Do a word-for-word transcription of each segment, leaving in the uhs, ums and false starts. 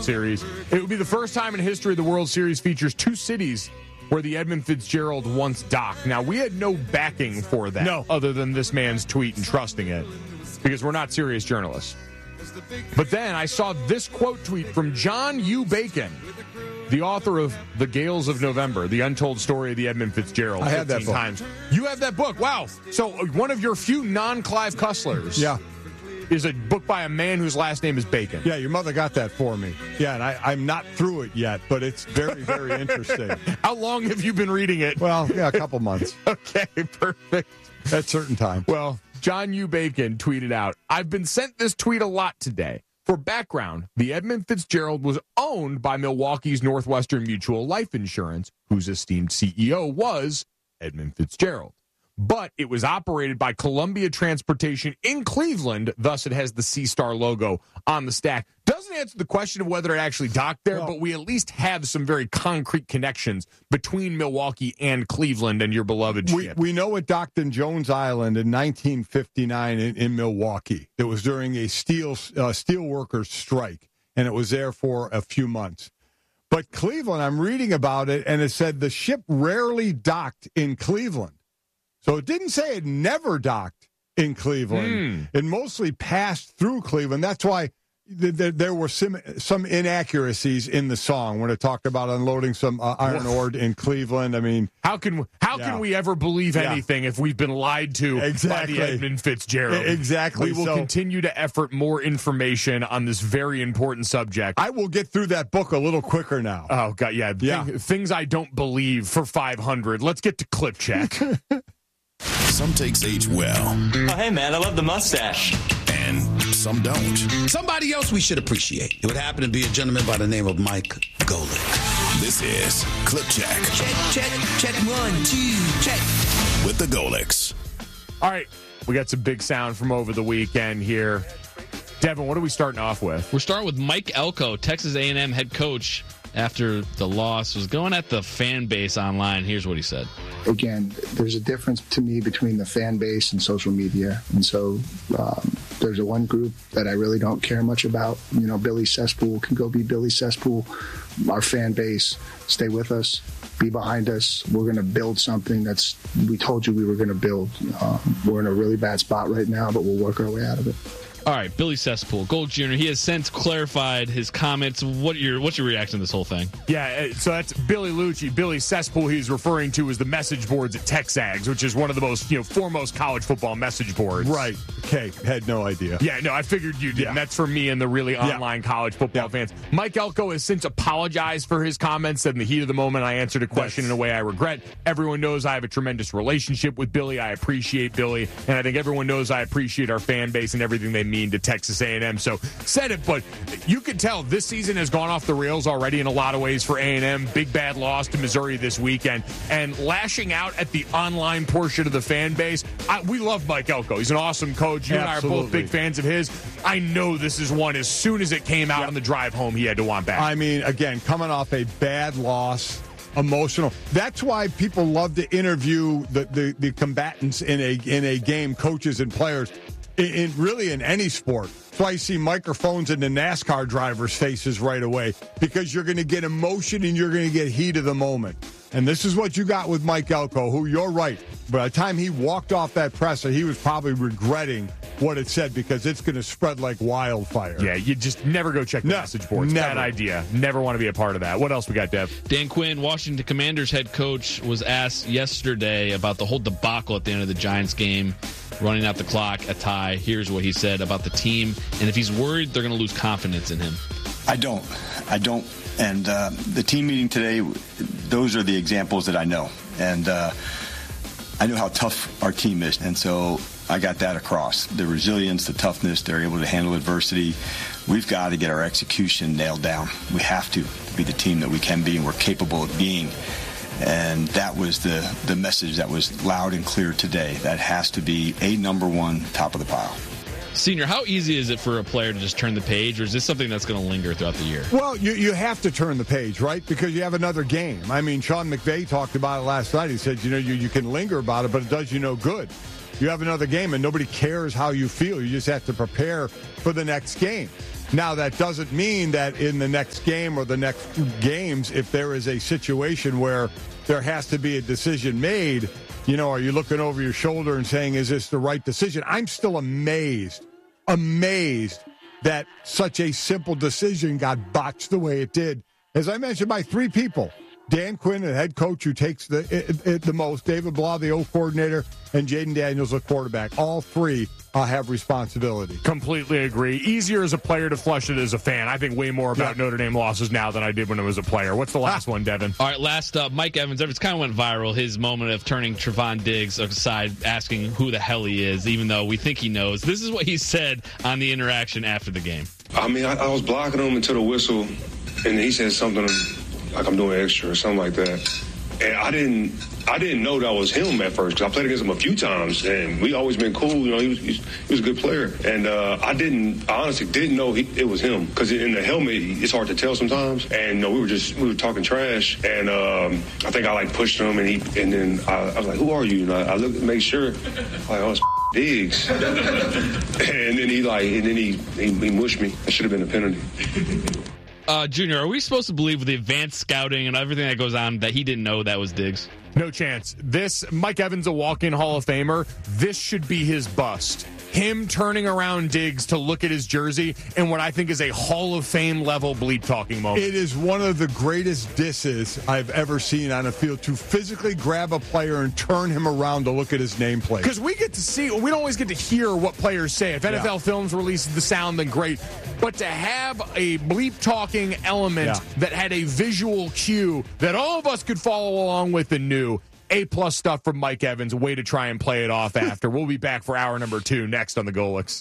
Series. It would be the first time in history the World Series features two cities where the Edmund Fitzgerald once docked. Now, we had no backing for that no. other than this man's tweet and trusting it, because we're not serious journalists. But then I saw this quote tweet from John U. Bacon, the author of The Gales of November, the untold story of the Edmund Fitzgerald. I had that book. Times. You have that book. Wow. So one of your few non-Clive Cusslers yeah. is a book by a man whose last name is Bacon. Yeah, your mother got that for me. Yeah, and I, I'm not through it yet, but it's very, very interesting. How long have you been reading it? Well, yeah, a couple months. Okay, perfect. At certain time. Well, John U. Bacon tweeted out, I've been sent this tweet a lot today. For background, the Edmund Fitzgerald was owned by Milwaukee's Northwestern Mutual Life Insurance, whose esteemed C E O was Edmund Fitzgerald. But it was operated by Columbia Transportation in Cleveland, thus it has the C-Star logo on the stack. Doesn't answer the question of whether it actually docked there, well, but we at least have some very concrete connections between Milwaukee and Cleveland and your beloved we, ship. We know it docked in Jones Island in nineteen fifty-nine in, in Milwaukee. It was during a steel uh, steel workers strike, and it was there for a few months. But Cleveland, I'm reading about it, and it said the ship rarely docked in Cleveland. So it didn't say it never docked in Cleveland. Mm. It mostly passed through Cleveland. That's why th- th- there were some some inaccuracies in the song when it talked about unloading some uh, iron ore in Cleveland. I mean, how can how yeah. can we ever believe anything yeah. if we've been lied to exactly. by the Edmund Fitzgerald? Exactly. We will so, continue to effort more information on this very important subject. I will get through that book a little quicker now. Oh God, yeah. yeah. Thing, things I don't believe for five hundred. Let's get to clip check. Some takes age well. Oh, hey, man, I love the mustache. And some don't. Somebody else we should appreciate. It would happen to be a gentleman by the name of Mike Golic. This is Clip Check. Check, check, check, one, two, check. With the Golics. All right, we got some big sound from over the weekend here. Devin, what are we starting off with? We're starting with Mike Elko, Texas A and M head coach. After the loss, was going at the fan base online. Here's what he said. Again, there's a difference to me between the fan base and social media. And so um, there's a one group that I really don't care much about. You know, Billy Cesspool can go be Billy Cesspool. Our fan base, stay with us, be behind us. We're going to build something that's we told you we were going to build. Um, we're in a really bad spot right now, but we'll work our way out of it. All right, Billy Cesspool, Gold Junior He has since clarified his comments. What your what's your reaction to this whole thing? Yeah, so that's Billy Lucci. Billy Cesspool he's referring to as the message boards at Texags, which is one of the most, you know, foremost college football message boards. Right. Okay, had no idea. Yeah, no, I figured you did. Yeah. And that's for me and the really online yeah. college football yeah. fans. Mike Elko has since apologized for his comments. Said in the heat of the moment, I answered a question that's... in a way I regret. Everyone knows I have a tremendous relationship with Billy. I appreciate Billy. And I think everyone knows I appreciate our fan base and everything they mean to Texas A and M. So said it, but you could tell this season has gone off the rails already in a lot of ways for A and M. Big bad loss to Missouri this weekend. And lashing out at the online portion of the fan base. I, we love Mike Elko. He's an awesome coach. You Absolutely. and I are both big fans of his. I know this is one, as soon as it came out yep. on the drive home, he had to want back. I mean, again, coming off a bad loss, emotional. That's why people love to interview the, the, the combatants in a in a game, coaches and players, in, in really in any sport. That's why you see microphones in the NASCAR drivers' faces right away, because you're going to get emotion and you're going to get heat of the moment. And this is what you got with Mike Elko, who, you're right, by the time he walked off that presser, he was probably regretting what it said, because it's going to spread like wildfire. Yeah, you just never go check the no, message boards. Never. Bad idea. Never want to be a part of that. What else we got, Dev? Dan Quinn, Washington Commanders head coach, was asked yesterday about the whole debacle at the end of the Giants game, running out the clock, a tie. Here's what he said about the team, and if he's worried they're going to lose confidence in him. I don't. I don't. And uh, the team meeting today, those are the examples that I know. And uh, I know how tough our team is. And so I got that across. The resilience, the toughness, they're able to handle adversity. We've got to get our execution nailed down. We have to, to be the team that we can be and we're capable of being. And that was the, the message that was loud and clear today. That has to be a number one, top of the pile. Senior, how easy is it for a player to just turn the page, or is this something that's going to linger throughout the year? Well, you you have to turn the page, right? Because you have another game. I mean, Sean McVay talked about it last night. He said, you know, you, you can linger about it, but it does you no good. You have another game, and nobody cares how you feel. You just have to prepare for the next game. Now, that doesn't mean that in the next game or the next two games, if there is a situation where there has to be a decision made, you know, are you looking over your shoulder and saying, is this the right decision? I'm still amazed, amazed that such a simple decision got botched the way it did. As I mentioned, by three people. Dan Quinn, the head coach who takes the it, it, the most, David Blau, the O coordinator, and Jaden Daniels, the quarterback. All three uh, have responsibility. Completely agree. Easier as a player to flush it as a fan. I think way more about yeah. Notre Dame losses now than I did when I was a player. What's the last ah. one, Devin? All right, last up, Mike Evans. It kind of went viral, his moment of turning Trevon Diggs aside, asking who the hell he is, even though we think he knows. This is what he said on the interaction after the game. I mean, I, I was blocking him until the whistle, and he said something like I'm doing extra or something like that. And I didn't I didn't know that was him at first because I played against him a few times, and we always been cool. You know, he was, he was a good player. And uh, I didn't, I honestly didn't know he, it was him because in the helmet, it's hard to tell sometimes. And you know, we were just, we were talking trash. And um, I think I, like, pushed him, and he, and then I, I was like, who are you? And I, I looked to make sure. Like, oh, it's Diggs. And then he, like, and then he, he, he mushed me. That should have been a penalty. Uh, Junior, are we supposed to believe with the advanced scouting and everything that goes on that he didn't know that was Diggs? No chance. This, Mike Evans, a walk-in Hall of Famer, this should be his bust. Him turning around Diggs to look at his jersey and what I think is a Hall of Fame level bleep talking moment. It is one of the greatest disses I've ever seen on a field, to physically grab a player and turn him around to look at his nameplate. Because we get to see, we don't always get to hear what players say. If N F L yeah. Films releases the sound, then great. But to have a bleep talking element yeah. that had a visual cue that all of us could follow along with and knew, A-plus stuff from Mike Evans, way to try and play it off after. We'll be back for hour number two next on the Golix.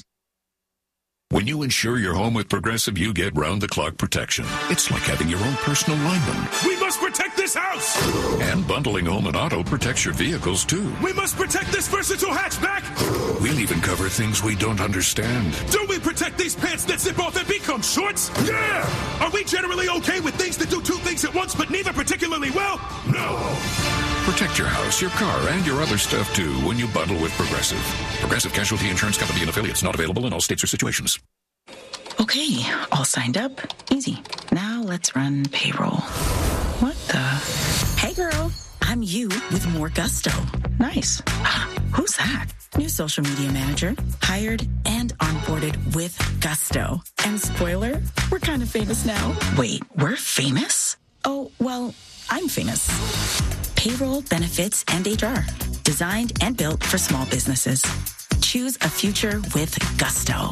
When you insure your home with Progressive, you get round-the-clock protection. It's like having your own personal lineman. We must protect this house! And bundling home and auto protects your vehicles, too. We must protect this versatile hatchback! We'll even cover things we don't understand. Do we protect these pants that zip off and become shorts? Yeah! Are we generally okay with things that do two things at once, but neither particularly well? No! Protect your house, your car, and your other stuff, too, when you bundle with Progressive. Progressive Casualty Insurance Company and affiliates, not available in all states or situations. Okay, all signed up. Easy. Now let's run payroll. What the? Hey, girl. I'm you with more gusto. Nice. Who's that? New social media manager. Hired and onboarded with gusto. And spoiler, we're kind of famous now. Wait, we're famous? Oh, well, I'm famous. Payroll, benefits, and H R. Designed and built for small businesses. Choose a future with gusto.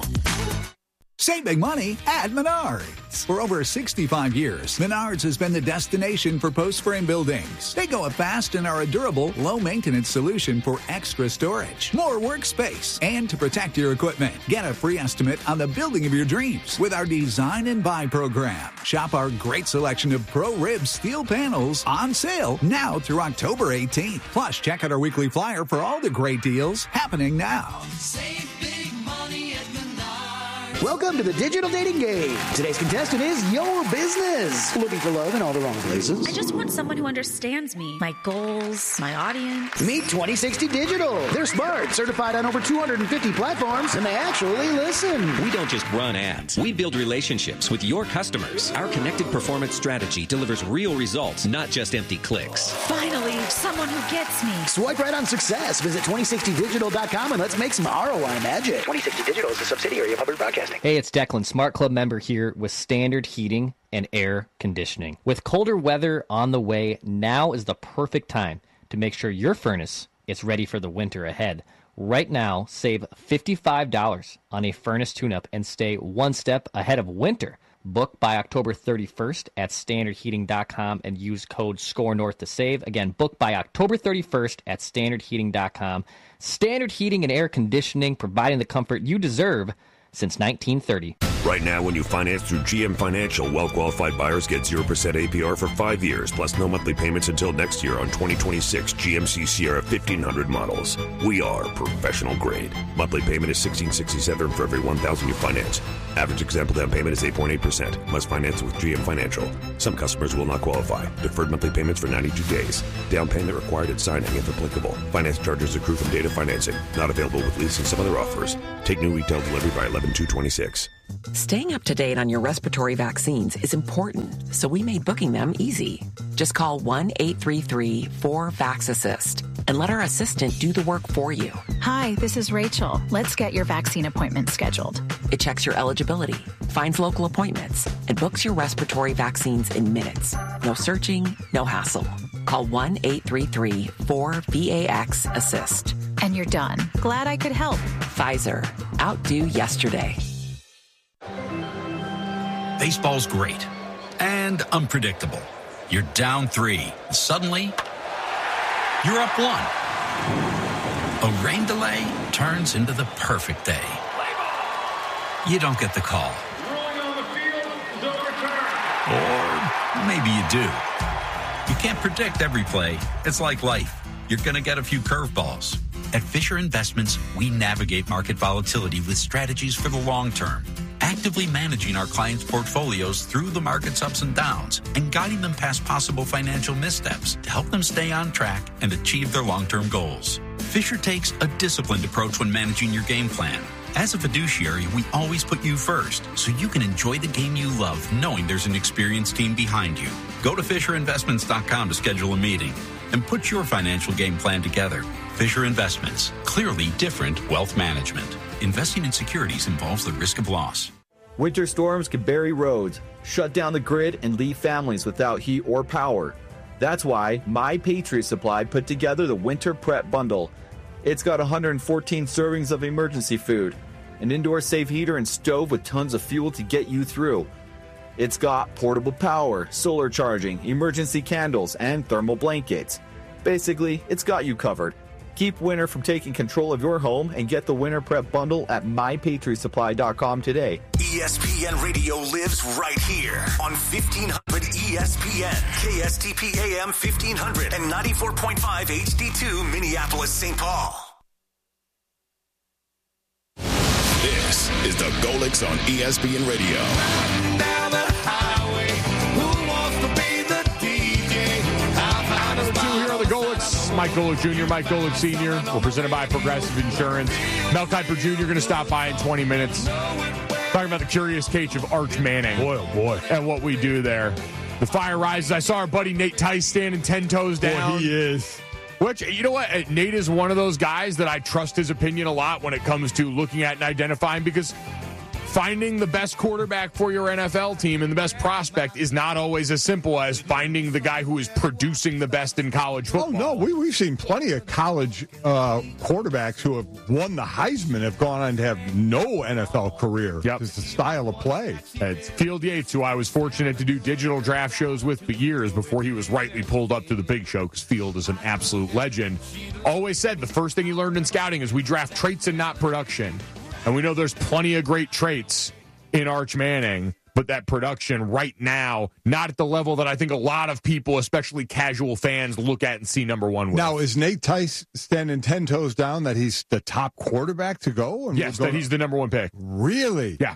Save big money at Menards. For over sixty-five years, Menards has been the destination for post-frame buildings. They go up fast and are a durable, low-maintenance solution for extra storage, more workspace, and to protect your equipment. Get a free estimate on the building of your dreams with our Design and Buy program. Shop our great selection of Pro-Rib steel panels on sale now through October eighteenth. Plus, check out our weekly flyer for all the great deals happening now. Save big money at Menards. Welcome to the digital dating game. Today's contestant is your business. Looking for love in all the wrong places? I just want someone who understands me, my goals, my audience. Meet twenty sixty Digital. They're smart, certified on over two hundred fifty platforms, and they actually listen. We don't just run ads. We build relationships with your customers. Our connected performance strategy delivers real results, not just empty clicks. Finally, someone who gets me. Swipe right on success. Visit twenty sixty digital dot com and let's make some R O I magic. twenty sixty Digital is a subsidiary of Hubbard Broadcasting. Hey, it's Declan, Smart Club member here with Standard Heating and Air Conditioning. With colder weather on the way, now is the perfect time to make sure your furnace is ready for the winter ahead. Right now, save fifty-five dollars on a furnace tune-up and stay one step ahead of winter. Book by October thirty-first at standard heating dot com and use code SCORENORTH to save. Again, book by October thirty-first at standard heating dot com. Standard Heating and Air Conditioning, providing the comfort you deserve since nineteen thirty. Right now, when you finance through G M Financial, well-qualified buyers get zero percent A P R for five years, plus no monthly payments until next year on twenty twenty-six G M C Sierra fifteen hundred models. We are professional grade. Monthly payment is sixteen sixty-seven for every one thousand you finance. Average example down payment is eight point eight percent. Must finance with G M Financial. Some customers will not qualify. Deferred monthly payments for ninety-two days. Down payment required at signing if applicable. Finance charges accrue from data financing. Not available with lease and some other offers. Take new retail delivery by eleven two twenty-six. Staying up to date on your respiratory vaccines is important, so we made booking them easy. Just call one eight three three four VAX-ASSIST and let our assistant do the work for you. Hi, this is Rachel. Let's get your vaccine appointment scheduled. It checks your eligibility, finds local appointments, and books your respiratory vaccines in minutes. No searching, no hassle. Call one eight three three four VAX-ASSIST. And you're done. Glad I could help. Pfizer. Outdo yesterday. Baseball's great and unpredictable. You're down three. Suddenly, you're up one. A rain delay turns into the perfect day. You don't get the call. Or maybe you do. You can't predict every play. It's like life. You're going to get a few curveballs. At Fisher Investments, we navigate market volatility with strategies for the long term, actively managing our clients' portfolios through the market's ups and downs and guiding them past possible financial missteps to help them stay on track and achieve their long-term goals. Fisher takes a disciplined approach when managing your game plan. As a fiduciary, we always put you first, so you can enjoy the game you love knowing there's an experienced team behind you. Go to Fisher Investments dot com to schedule a meeting and put your financial game plan together. Fisher Investments. Clearly different wealth management. Investing in securities involves the risk of loss. Winter storms can bury roads, shut down the grid, and leave families without heat or power. That's why My Patriot Supply put together the Winter Prep Bundle. It's got one hundred fourteen servings of emergency food, an indoor safe heater and stove with tons of fuel to get you through. It's got portable power, solar charging, emergency candles, and thermal blankets. Basically, it's got you covered. Keep winter from taking control of your home and get the Winter Prep Bundle at my patriot supply dot com today. E S P N Radio lives right here on fifteen hundred E S P N, K S T P A M fifteen hundred and ninety-four point five H D two Minneapolis, Saint Paul. This is the Golix on E S P N Radio. Down the highway, who wants to be the D J? I'll find a Two here on the Golix. Mike Golick Junior, Mike Golick Senior We're presented by Progressive Insurance. Mel Kiper Junior going to stop by in twenty minutes. Talking about the curious case of Arch Manning. Boy, oh boy. And what we do there. The fire rises. I saw our buddy Nate Tice standing ten toes down. Boy, he is. Which, you know what? Nate is one of those guys that I trust his opinion a lot when it comes to looking at and identifying, because finding the best quarterback for your N F L team and the best prospect is not always as simple as finding the guy who is producing the best in college football. Oh, no. We, we've seen plenty of college uh, quarterbacks who have won the Heisman have gone on to have no N F L career. Yep. It's the style of play. It's Field Yates, who I was fortunate to do digital draft shows with for years before he was rightly pulled up to the big show, because Field is an absolute legend. Always said the first thing he learned in scouting is we draft traits and not production. And we know there's plenty of great traits in Arch Manning, but that production right now, not at the level that I think a lot of people, especially casual fans, look at and see number one with. Now, is Nate Tice standing ten toes down that he's the top quarterback to go? And yes, that he's the number one pick. Really? Yeah.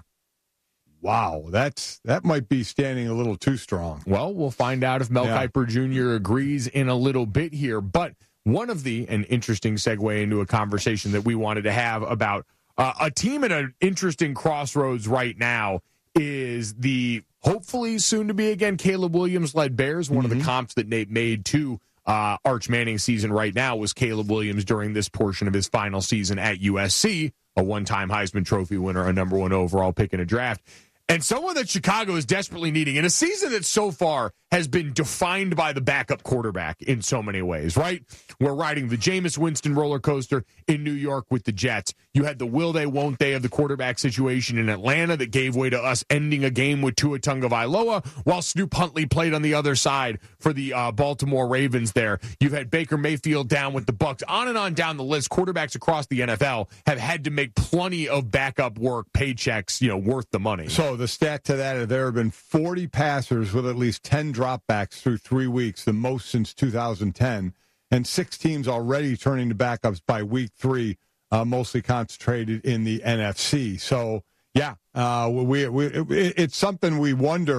Wow, that's that might be standing a little too strong. Well, we'll find out if Mel yeah. Kiper Junior agrees in a little bit here. But one of the, an interesting segue into a conversation that we wanted to have about Uh, a team at an interesting crossroads right now is the hopefully soon to be again Caleb Williams-led Bears. One mm-hmm. of the comps that Nate made to uh, Arch Manning season right now was Caleb Williams during this portion of his final season at U S C, a one-time Heisman Trophy winner, a number one overall pick in a draft. And someone that Chicago is desperately needing in a season that so far has been defined by the backup quarterback in so many ways, right? We're riding the Jameis Winston roller coaster in New York with the Jets. You had the will they, won't they of the quarterback situation in Atlanta that gave way to us ending a game with Tua Tagovailoa while Snoop Huntley played on the other side for the uh, Baltimore Ravens there. You've had Baker Mayfield down with the Bucs. On and on down the list, quarterbacks across the N F L have had to make plenty of backup work, paychecks, you know, worth the money. So the stat to that, there have been forty passers with at least ten dropbacks through three weeks, the most since two thousand ten, and six teams already turning to backups by week three, uh, mostly concentrated in the N F C. So, yeah, uh, we, we it, it's something we wonder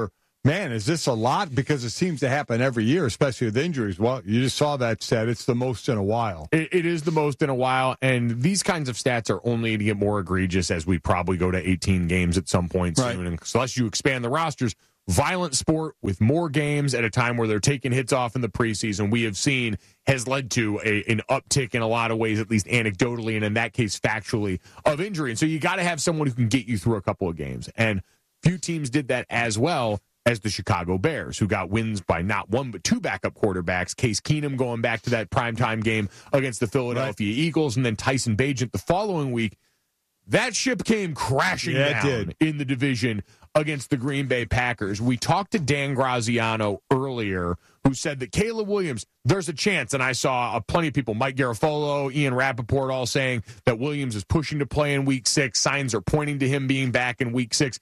man, is this a lot? Because it seems to happen every year, especially with injuries. Well, you just saw that stat. It's the most in a while. It, it is the most in a while, and these kinds of stats are only going to get more egregious as we probably go to eighteen games at some point Right. soon. And unless you expand the rosters, violent sport with more games at a time where they're taking hits off in the preseason, we have seen has led to a, an uptick in a lot of ways, at least anecdotally, and in that case, factually, of injury. And so you got to have someone who can get you through a couple of games. And few teams did that as well as the Chicago Bears, who got wins by not one but two backup quarterbacks. Case Keenum going back to that primetime game against the Philadelphia right. Eagles, and then Tyson Bagent the following week. That ship came crashing yeah, down it did. in the division against the Green Bay Packers. We talked to Dan Graziano earlier, who said that Caleb Williams, there's a chance, and I saw uh, plenty of people, Mike Garafolo, Ian Rappaport, all saying that Williams is pushing to play in week six. Signs are pointing to him being back in week six.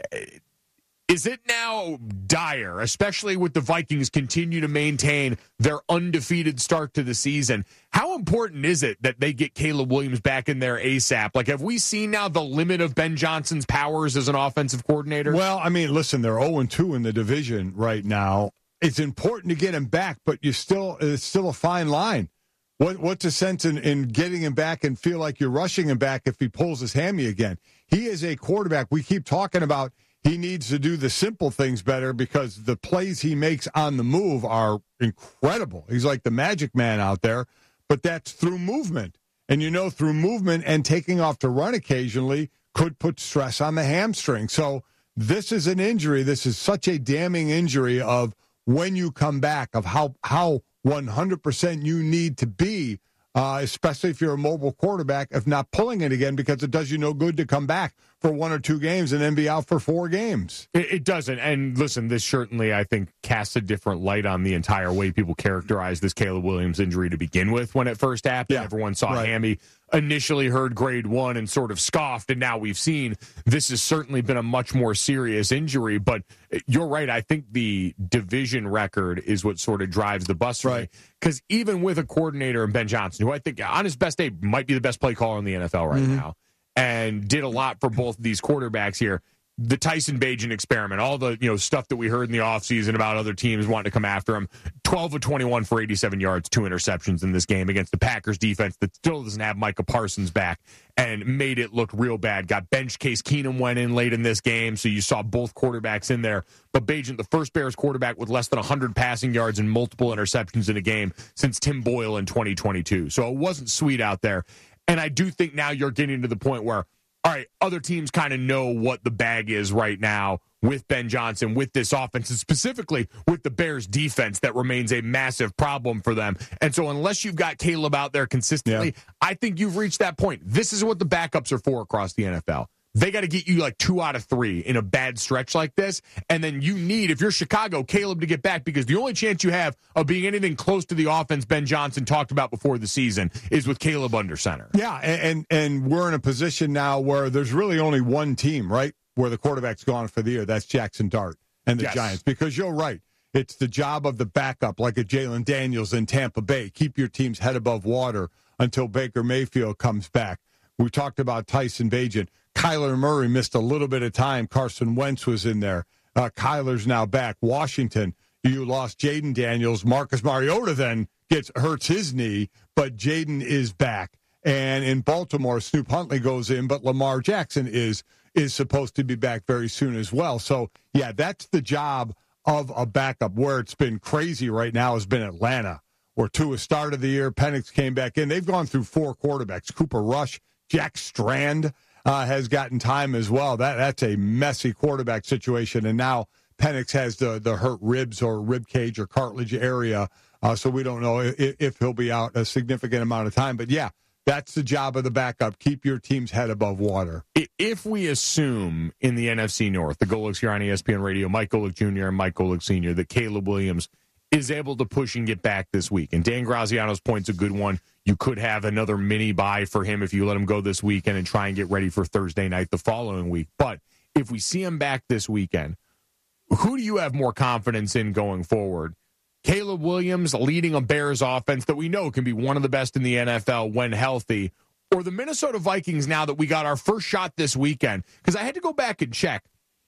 Is it now dire, especially with the Vikings continue to maintain their undefeated start to the season? How important is it that they get Caleb Williams back in there ASAP? Like, have we seen now the limit of Ben Johnson's powers as an offensive coordinator? Well, I mean, listen, they're oh and two in the division right now. It's important to get him back, but you still it's still a fine line. What what's the sense in, in getting him back and feel like you're rushing him back if he pulls his hammy again? He is a quarterback. We keep talking about he needs to do the simple things better because the plays he makes on the move are incredible. He's like the magic man out there, but that's through movement. And you know, through movement and taking off to run occasionally could put stress on the hamstring. So this is an injury. This is such a damning injury of when you come back, of how, how one hundred percent you need to be, uh, especially if you're a mobile quarterback, if not pulling it again, because it does you no good to come back for one or two games and then be out for four games. It, it doesn't. And listen, this certainly, I think, casts a different light on the entire way people characterize this Caleb Williams injury to begin with when it first happened. Yeah, everyone saw right. hammy, initially heard grade one and sort of scoffed, and now we've seen this has certainly been a much more serious injury. But you're right. I think the division record is what sort of drives the bus for me. Because even with a coordinator in Ben Johnson, who I think on his best day might be the best play caller in the N F L right mm-hmm. now, and did a lot for both of these quarterbacks here. The Tyson Bagent experiment, all the you know stuff that we heard in the offseason about other teams wanting to come after him. twelve of twenty-one for eighty-seven yards, two interceptions in this game against the Packers defense that still doesn't have Micah Parsons back and made it look real bad. Got bench. Case Keenum went in late in this game, so you saw both quarterbacks in there. But Bagent, the first Bears quarterback with less than one hundred passing yards and multiple interceptions in a game since Tim Boyle in twenty twenty-two. So it wasn't sweet out there. And I do think now you're getting to the point where, all right, other teams kind of know what the bag is right now with Ben Johnson, with this offense, and specifically with the Bears defense that remains a massive problem for them. And so unless you've got Caleb out there consistently, yeah. I think you've reached that point. This is what the backups are for across the N F L. They got to get you like two out of three in a bad stretch like this. And then you need, if you're Chicago, Caleb to get back, because the only chance you have of being anything close to the offense Ben Johnson talked about before the season is with Caleb under center. Yeah, and, and, and we're in a position now where there's really only one team, right, where the quarterback's gone for the year. That's Jackson Dart and the yes. Giants. Because you're right. It's the job of the backup, like a Jalen Daniels in Tampa Bay. Keep your team's head above water until Baker Mayfield comes back. We talked about Tyson Bagent. Kyler Murray missed a little bit of time. Carson Wentz was in there. Uh, Kyler's now back. Washington, you lost Jaden Daniels. Marcus Mariota then gets hurts his knee, but Jaden is back. And in Baltimore, Snoop Huntley goes in, but Lamar Jackson is is supposed to be back very soon as well. So, yeah, that's the job of a backup. Where it's been crazy right now has been Atlanta, where Tua started the year, Penix came back in. They've gone through four quarterbacks. Cooper Rush, Jack Strand uh, has gotten time as well. That That's a messy quarterback situation. And now Penix has the, the hurt ribs or rib cage or cartilage area, uh, so we don't know if, if he'll be out a significant amount of time. But, yeah, that's the job of the backup. Keep your team's head above water. If we assume in the N F C North, the Golics here on E S P N Radio, Mike Golic Junior and Mike Golic Senior, that Caleb Williams is able to push and get back this week. And Dan Graziano's point's a good one. You could have another mini bye for him if you let him go this weekend and try and get ready for Thursday night the following week. But if we see him back this weekend, who do you have more confidence in going forward? Caleb Williams leading a Bears offense that we know can be one of the best in the N F L when healthy, or the Minnesota Vikings now that we got our first shot this weekend? Because I had to go back and check.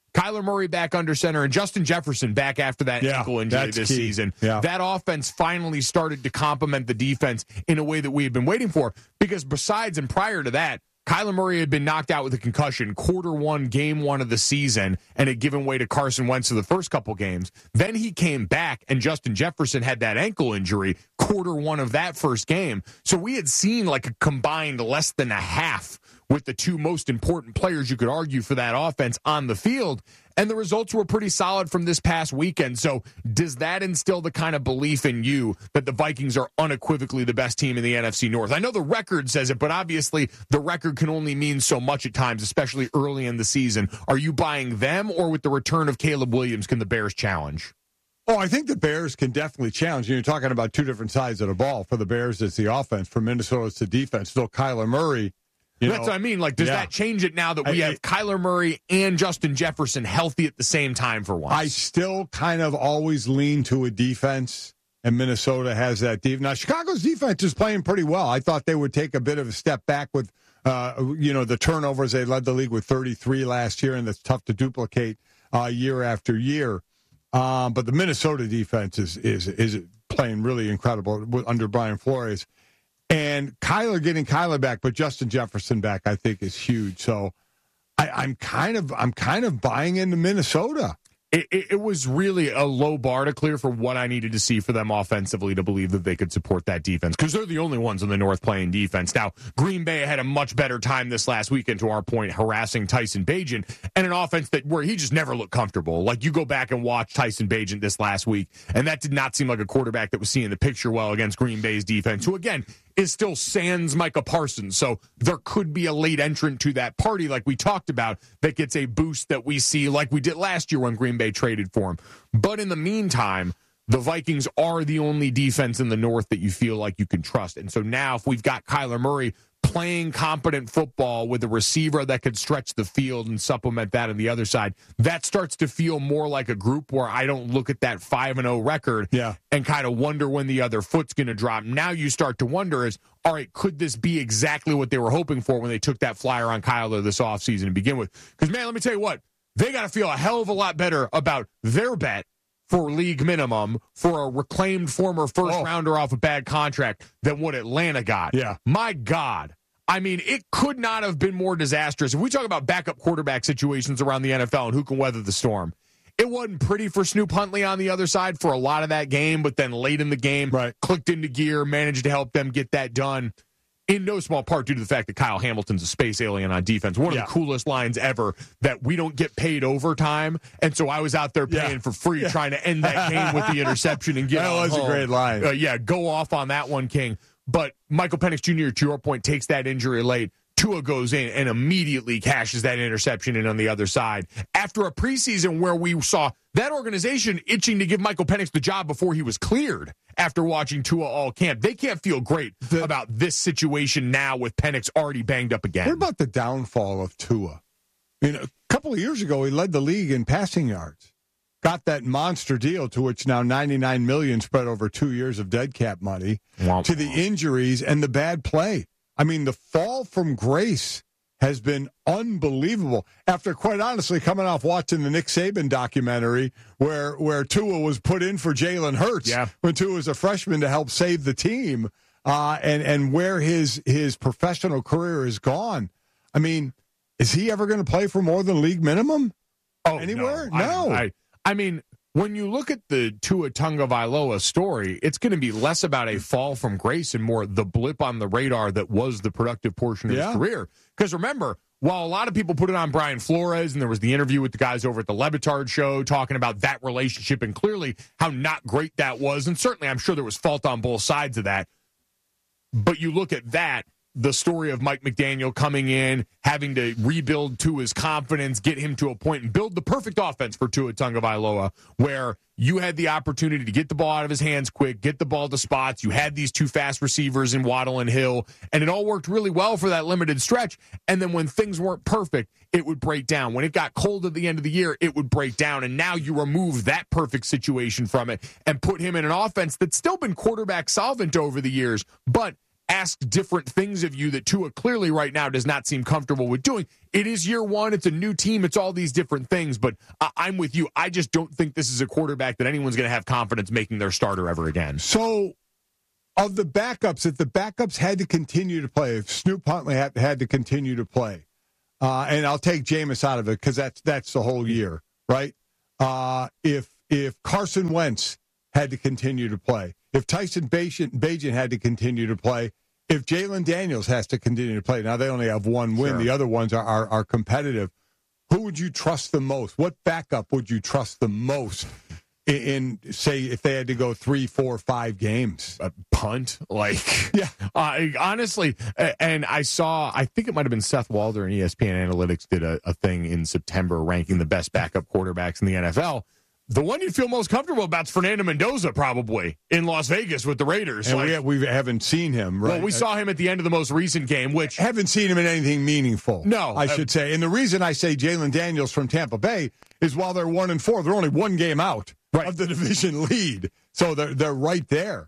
Kyler Murray back under center and Justin Jefferson back after that yeah, ankle injury this key. season. Yeah. That offense finally started to complement the defense in a way that we had been waiting for, because besides and prior to that, Kyler Murray had been knocked out with a concussion quarter one, game one of the season, and had given way to Carson Wentz for the first couple games. Then he came back, and Justin Jefferson had that ankle injury quarter one of that first game. So we had seen like a combined less than a half with the two most important players you could argue for that offense on the field. And the results were pretty solid from this past weekend. So does that instill the kind of belief in you that the Vikings are unequivocally the best team in the N F C North? I know the record says it, but obviously the record can only mean so much at times, especially early in the season. Are you buying them, or with the return of Caleb Williams, can the Bears challenge? Oh, I think the Bears can definitely challenge. You're talking about two different sides of the ball. For the Bears, it's the offense. For Minnesota, it's the defense. Still, Kyler Murray. You That's know, what I mean. Like, does yeah. that change it now that we I, have Kyler Murray and Justin Jefferson healthy at the same time for once? I still kind of always lean to a defense, and Minnesota has that defense. Now, Chicago's defense is playing pretty well. I thought they would take a bit of a step back with, uh, you know, the turnovers. They led the league with thirty-three last year, and that's tough to duplicate uh, year after year. Um, but the Minnesota defense is is is playing really incredible under Brian Flores. And Kyler getting Kyler back, but Justin Jefferson back, I think, is huge. So I, I'm kind of I'm kind of buying into Minnesota. It, it, it was really a low bar to clear for what I needed to see for them offensively to believe that they could support that defense, because they're the only ones in the North playing defense. Now, Green Bay had a much better time this last weekend, to our point, harassing Tyson Bagent, and an offense that where he just never looked comfortable. Like, you go back and watch Tyson Bagent this last week, and that did not seem like a quarterback that was seeing the picture well against Green Bay's defense, who, again, is still sans Micah Parsons. So there could be a late entrant to that party, like we talked about, that gets a boost that we see like we did last year when Green Bay traded for him. But in the meantime, the Vikings are the only defense in the North that you feel like you can trust. And so now, if we've got Kyler Murray playing competent football with a receiver that could stretch the field and supplement that on the other side, that starts to feel more like a group where I don't look at that five and oh record yeah. and kind of wonder when the other foot's going to drop. Now you start to wonder is, all right, could this be exactly what they were hoping for when they took that flyer on Kyler this offseason to begin with? Because, man, let me tell you what, they got to feel a hell of a lot better about their bet for league minimum for a reclaimed former first oh. rounder off a bad contract than what Atlanta got. Yeah. My God. I mean, it could not have been more disastrous. If we talk about backup quarterback situations around the N F L and who can weather the storm, it wasn't pretty for Snoop Huntley on the other side for a lot of that game, but then late in the game, right. clicked into gear, managed to help them get that done, in no small part due to the fact that Kyle Hamilton's a space alien on defense. One yeah. of the coolest lines ever, that we don't get paid overtime, and so I was out there paying yeah. for free yeah. trying to end that game with the interception and get That was home. a great line. Uh, yeah, go off on that one, King. But Michael Penix Junior, to your point, takes that injury late. Tua goes in and immediately cashes that interception in on the other side. After a preseason where we saw that organization itching to give Michael Penix the job before he was cleared after watching Tua all camp. They can't feel great the, about this situation now with Penix already banged up again. What about the downfall of Tua? I mean, a couple of years ago, he led the league in passing yards. Got that monster deal, to which now ninety-nine million dollars spread over two years of dead cap money, wow. to the injuries and the bad play. I mean, the fall from grace has been unbelievable. After, quite honestly, coming off watching the Nick Saban documentary where where Tua was put in for Jalen Hurts yeah. when Tua was a freshman to help save the team, uh, and, and where his, his professional career is gone. I mean, is he ever going to play for more than league minimum? Oh, Anywhere? No. no. I, I, I mean, when you look at the Tua Tagovailoa story, it's going to be less about a fall from grace and more the blip on the radar that was the productive portion of yeah. his career. Because remember, while a lot of people put it on Brian Flores, and there was the interview with the guys over at the Le Batard show talking about that relationship and clearly how not great that was, and certainly I'm sure there was fault on both sides of that. But you look at that, the story of Mike McDaniel coming in, having to rebuild Tua's confidence, get him to a point and build the perfect offense for Tua Tagovailoa, where you had the opportunity to get the ball out of his hands quick, get the ball to spots. You had these two fast receivers in Waddle and Hill, and it all worked really well for that limited stretch. And then when things weren't perfect, it would break down. When it got cold at the end of the year, it would break down. And now you remove that perfect situation from it and put him in an offense that's still been quarterback solvent over the years, but ask different things of you that Tua clearly right now does not seem comfortable with doing. It is year one. It's a new team. It's all these different things. But I- I'm with you. I just don't think this is a quarterback that anyone's going to have confidence making their starter ever again. So, of the backups, if the backups had to continue to play, if Snoop Huntley had, had to continue to play, uh, and I'll take Jameis out of it because that's that's the whole year, right? Uh, if if Carson Wentz had to continue to play, if Tyson Bagent had to continue to play, if Jalen Daniels has to continue to play, now they only have one win, Sure. the other ones are, are are competitive. Who would you trust the most? What backup would you trust the most? In, in say, if they had to go three, four, five games, a punt, like yeah. Uh, honestly, and I saw, I think it might have been Seth Walder and E S P N Analytics did a, a thing in September ranking the best backup quarterbacks in the N F L. The one you'd feel most comfortable about is Fernando Mendoza, probably in Las Vegas with the Raiders. And like, we, we haven't seen him. Right? Well, we saw him at the end of the most recent game, which haven't seen him in anything meaningful. No, I should uh, say. And the reason I say Jalen Daniels from Tampa Bay is while they're one and four, they're only one game out right. of the division lead, so they're they're right there.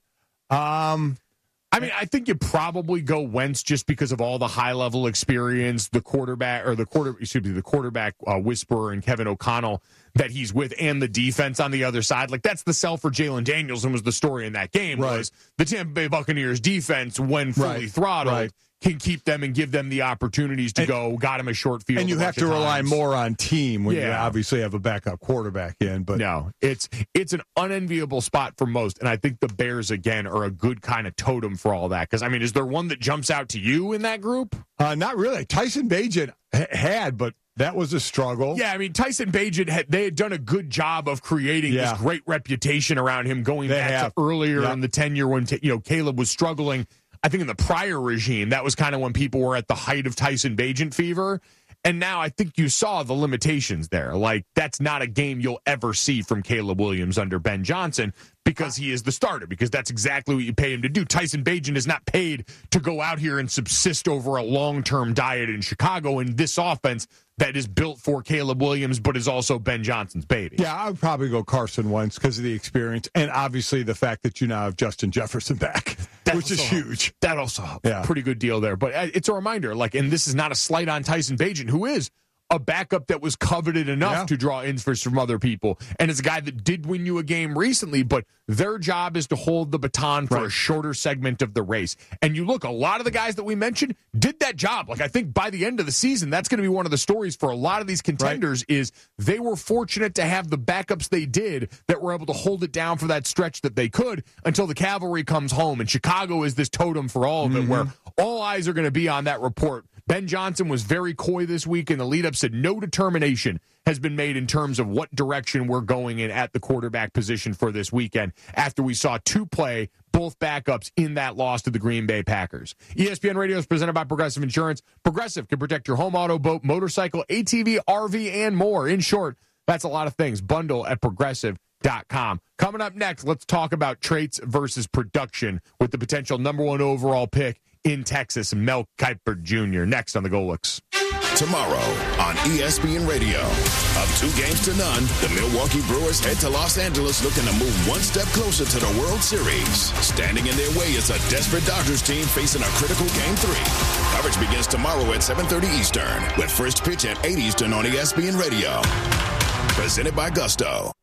Um, I mean, I think you probably go Wentz just because of all the high level experience, the quarterback or the quarter, excuse me, the quarterback uh, whisperer and Kevin O'Connell that he's with, and the defense on the other side. Like that's the sell for Jalen Daniels, and was the story in that game right. was the Tampa Bay Buccaneers defense, when fully right. throttled, right. can keep them and give them the opportunities to and, go. Got him a short field, and you have to rely times. more on team when yeah. you obviously have a backup quarterback in. But no, it's it's an unenviable spot for most, and I think the Bears again are a good kind of totem for all that. Because I mean, is there one that jumps out to you in that group? Uh, not really. Tyson Bagent h- had, but. That was a struggle. Yeah, I mean, Tyson Bagent, had, they had done a good job of creating yeah. this great reputation around him going they back have. to earlier yeah. in the tenure when, you know, Caleb was struggling. I think in the prior regime, that was kind of when people were at the height of Tyson Bagent fever. And now I think you saw the limitations there. Like, that's not a game you'll ever see from Caleb Williams under Ben Johnson because he is the starter, because that's exactly what you pay him to do. Tyson Bagent is not paid to go out here and subsist over a long-term diet in Chicago in this offense that is built for Caleb Williams, but is also Ben Johnson's baby. Yeah, I would probably go Carson Wentz because of the experience and obviously the fact that you now have Justin Jefferson back, that which is huge. That also a yeah. pretty good deal there. But it's a reminder, like, and this is not a slight on Tyson Bagent, who is a backup that was coveted enough yeah. to draw interest from other people. And it's a guy that did win you a game recently, but their job is to hold the baton for right. a shorter segment of the race. And you look, a lot of the guys that we mentioned did that job. Like, I think by the end of the season, that's going to be one of the stories for a lot of these contenders right. is they were fortunate to have the backups they did that were able to hold it down for that stretch that they could until the cavalry comes home. And Chicago is this totem for all of it, mm-hmm. where all eyes are going to be on that report. Ben Johnson was very coy this week in the lead-up, said no determination has been made in terms of what direction we're going in at the quarterback position for this weekend after we saw two play, both backups in that loss to the Green Bay Packers. E S P N Radio is presented by Progressive Insurance. Progressive can protect your home, auto, boat, motorcycle, A T V, R V, and more. In short, that's a lot of things. Bundle at Progressive dot com. Coming up next, let's talk about traits versus production with the potential number one overall pick in Texas, Mel Kiper Junior Next on the Golix. Tomorrow on E S P N Radio. Up two games to none, the Milwaukee Brewers head to Los Angeles looking to move one step closer to the World Series. Standing in their way is a desperate Dodgers team facing a critical Game three. Coverage begins tomorrow at seven thirty Eastern, with first pitch at eight Eastern on E S P N Radio. Presented by Gusto.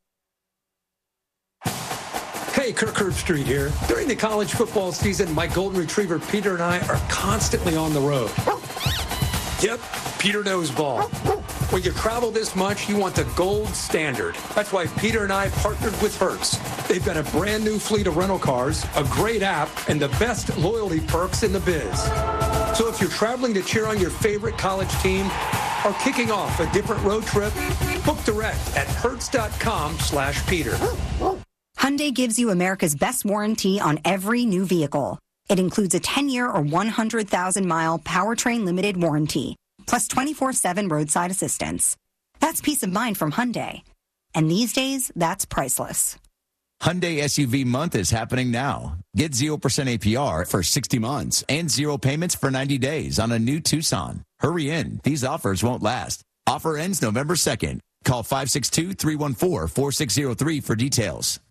Hey, Kirk Herbstreit here. During the college football season, my golden retriever Peter and I are constantly on the road. Yep, Peter knows ball. When you travel this much, you want the gold standard. That's why Peter and I partnered with Hertz. They've got a brand new fleet of rental cars, a great app, and the best loyalty perks in the biz. So if you're traveling to cheer on your favorite college team or kicking off a different road trip, book direct at hertz.com slash Peter. Hyundai gives you America's best warranty on every new vehicle. It includes a ten-year or one hundred thousand mile powertrain limited warranty, plus twenty-four seven roadside assistance. That's peace of mind from Hyundai. And these days, that's priceless. Hyundai S U V month is happening now. Get zero percent A P R for sixty months and zero payments for ninety days on a new Tucson. Hurry in. These offers won't last. Offer ends November second. Call five six two, three one four, four six zero three for details.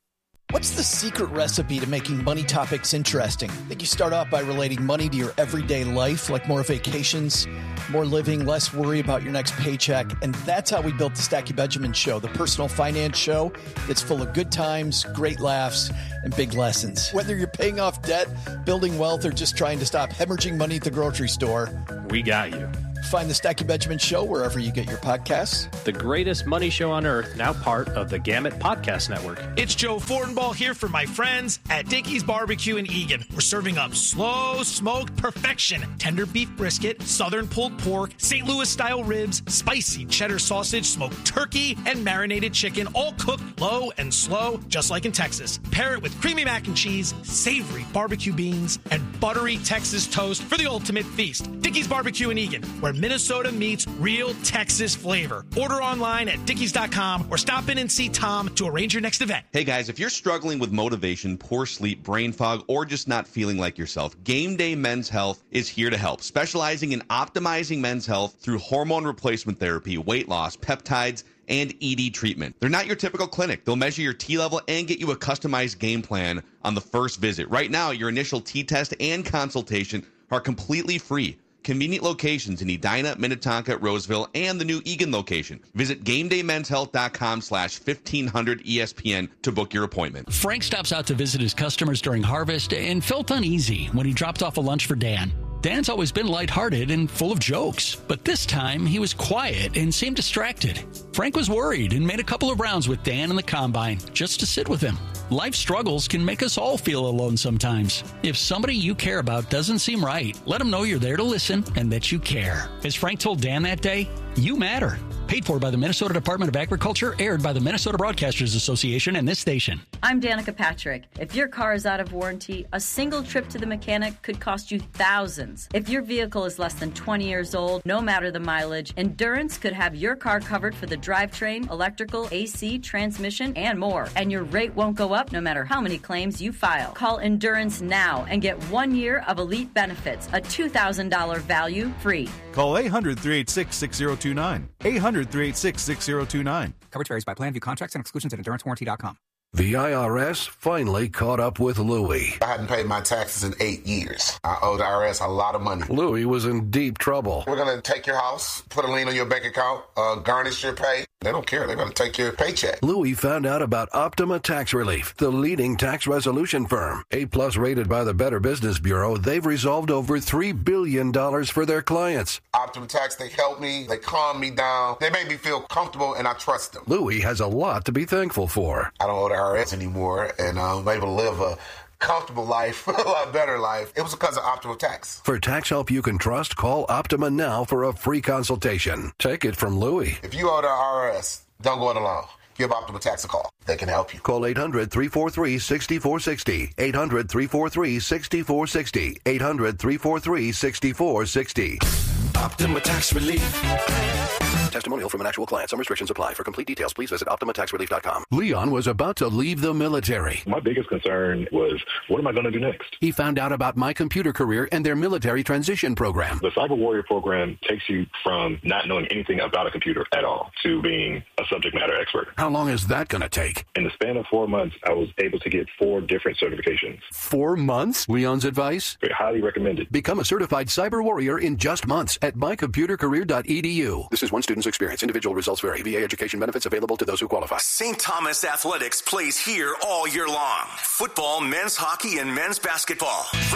What's the secret recipe to making money topics interesting? I think you start off by relating money to your everyday life, like more vacations, more living, less worry about your next paycheck. And that's how we built the Stacky Benjamin Show, the personal finance show that's full of good times, great laughs, and big lessons. Whether you're paying off debt, building wealth, or just trying to stop hemorrhaging money at the grocery store, we got you. Find the Stacky Benjamin Show wherever you get your podcasts. The greatest money show on earth, now part of the Gamut Podcast Network. It's Joe Fortenbaugh here for my friends at Dickey's Barbecue in Eagan. We're serving up slow smoked perfection, tender beef brisket, southern pulled pork, Saint Louis style ribs, spicy cheddar sausage, smoked turkey, and marinated chicken, all cooked low and slow, just like in Texas. Pair it with creamy mac and cheese, savory barbecue beans, and buttery Texas toast for the ultimate feast. Dickey's Barbecue in Eagan, where Minnesota meets real Texas flavor. Order online at dickies dot com or stop in and see Tom to arrange your next event. Hey guys, if you're struggling with motivation, poor sleep, brain fog, or just not feeling like yourself, Game Day Men's Health is here to help, specializing in optimizing men's health through hormone replacement therapy, weight loss, peptides, and E D treatment. They're not your typical clinic. They'll measure your T level and get you a customized game plan on the first visit. Right now, your initial T test and consultation are completely free. Convenient locations in Edina, Minnetonka, Roseville, and the new Eagan location. Visit GameDayMen'sHealth.com slash 1500 ESPN to book your appointment. Frank stops out to visit his customers during harvest and felt uneasy when he dropped off a lunch for Dan. Dan's always been lighthearted and full of jokes, but this time he was quiet and seemed distracted. Frank was worried and made a couple of rounds with Dan in the combine just to sit with him. Life struggles can make us all feel alone sometimes. If somebody you care about doesn't seem right, let them know you're there to listen and that you care. As Frank told Dan that day, you matter. Paid for by the Minnesota Department of Agriculture, aired by the Minnesota Broadcasters Association and this station. I'm Danica Patrick. If your car is out of warranty, a single trip to the mechanic could cost you thousands. If your vehicle is less than twenty years old, no matter the mileage, Endurance could have your car covered for the drivetrain, electrical, A C, transmission, and more. And your rate won't go up no matter how many claims you file. Call Endurance now and get one year of elite benefits, a two thousand dollars value free. Call eight hundred, three eight six, six zero two nine. eight hundred, three eight six, six zero two nine. Coverage varies by plan. View contracts and exclusions at endurance warranty dot com. The I R S finally caught up with Louie. I hadn't paid my taxes in eight years. I owed the I R S a lot of money. Louie was in deep trouble. We're going to take your house, put a lien on your bank account, uh, garnish your pay. They don't care. They're going to take your paycheck. Louie found out about Optima Tax Relief, the leading tax resolution firm. A-plus rated by the Better Business Bureau, they've resolved over three billion dollars for their clients. Optima Tax, they helped me. They calmed me down. They made me feel comfortable, and I trust them. Louie has a lot to be thankful for. I don't owe the I R S anymore, and I'm able to live a comfortable life, a lot better life. It was because of Optima Tax. For tax help you can trust, call Optima now for a free consultation. Take it from Louie. If you owe the I R S, don't go it alone. Give Optima Tax a call. They can help you. Call eight hundred, three four three, six four six zero. eight hundred, three four three, six four six zero. eight hundred, three four three, six four six zero. Optima Tax Relief. Testimonial from an actual client. Some restrictions apply. For complete details, please visit Optima Tax Relief dot com. Leon was about to leave the military. My biggest concern was, what am I going to do next? He found out about My Computer Career and their military transition program. The Cyber Warrior program takes you from not knowing anything about a computer at all to being a subject matter expert. How long is that going to take? In the span of four months, I was able to get four different certifications. Four months? Leon's advice? Very highly recommended. Become a certified cyber warrior in just months at my computer career dot e d u. This is one student's experience. Individual results vary. V A education benefits available to those who qualify. Saint Thomas Athletics plays here all year long. Football, men's hockey, and men's basketball.